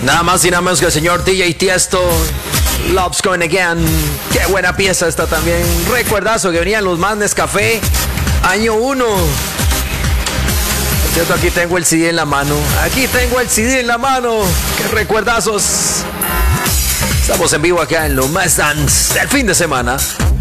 Nada más y nada menos que el señor DJ Tiesto, Love's Going Again. Qué buena pieza esta también. Recuerdazo que venían los más Nescafé, año 1. Cierto, aquí tengo el CD en la mano. Aquí tengo el CD en la mano. Qué recuerdazos. Estamos en vivo acá en lo más dance del fin de semana.